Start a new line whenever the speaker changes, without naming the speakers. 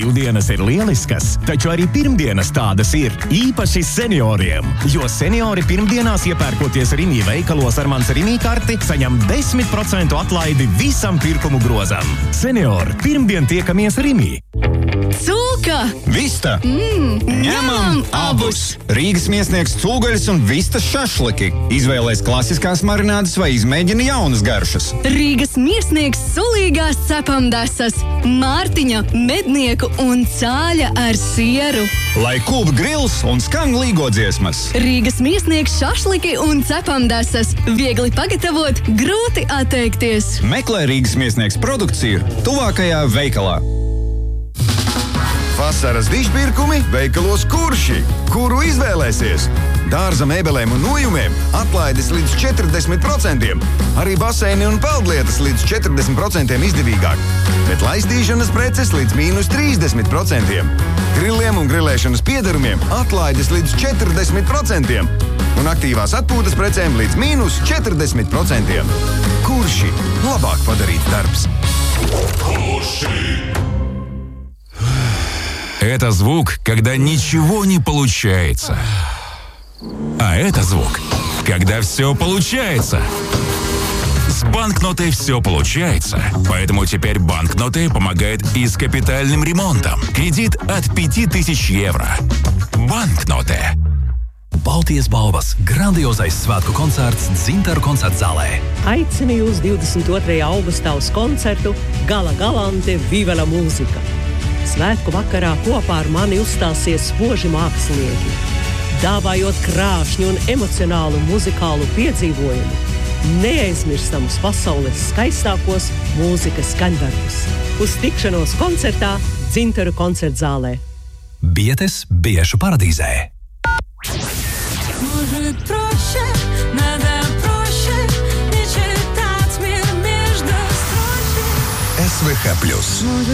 Brīvdienas ir lieliskas, taču arī pirmdienas tādas ir, īpaši senioriem. Jo seniori pirmdienās iepērkoties Rimi veikalos ar mans Rimi karti, saņem 10% atlaidi visam pirkumu grozam. Seniori, pirmdien tiekamies Rimi.
Cūka!
Vista! Ņemam abus! Rīgas miesniegs cūgaļas un vistas šašliki. Izvēlēs klasiskās marinādes vai izmēģina jaunas garšas.
Rīgas miesniegs sulīgās cepamdesas, Mārtiņa, mednieku un cāļa ar sieru.
Lai kūp grils un skan līgo dziesmas.
Rīgas miesniegs šašliki un cepamdesas. Viegli pagatavot, grūti atteikties.
Meklē Rīgas miesniegs produkciju tuvākajā veikalā.
Vasaras dižpirkumi veikalos Kurši, kuru izvēlēsies. Dārza mēbelēm un nojumiem atlaides līdz 40%. Arī baseini un peldlietas līdz 40% izdevīgāk. Bet laistīšanas preces līdz -30%. Grilliem un grilēšanas piedarumiem atlaides līdz 40%. Un aktīvās atpūtas precēm līdz -40%. Kurši? Labāk padarīts darbs.
Это звук, когда ничего не получается. А это звук, когда все получается. С банкнотой все получается. Поэтому теперь банкноты помогает и с капитальным ремонтом. Кредит от 5000 евро. Банкноты.
Baltijas balvas grandiozais svētku koncerts Dzintaru koncertzālē.
Aicinu jūs 22. augustā uz koncertu Gala Galante Viva la mūzika. Svētku vakarā kopā ar mani uzstāsies spoži mākslinieki, dāvājot krāšņu un emocionālu muzikālu piedzīvojumu, neaizmirstamus pasaules skaistākos mūzikas skaņdarbus. Uz tikšanos koncertā Dzintaru koncertzālē.
Bietes Biešu paradīzē.
SVH+.